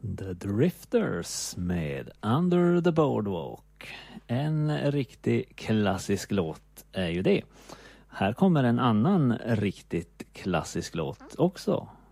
The Drifters med Under the Boardwalk. En riktig klassisk låt är ju det. Här kommer en annan riktigt klassisk låt också.